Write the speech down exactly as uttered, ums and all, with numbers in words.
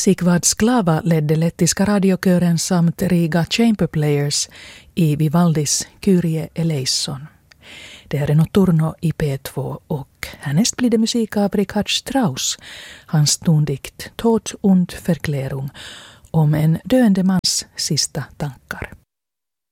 Sigvard Sklava ledde lettiska radiokören samt Riga Chamber Players i Vivaldis Kyrie eleison. Det här är Notturno i P två och härnäst blir det musik av Richard Strauss, hans tondikt Tod und Verklärung om en döende mans sista tankar.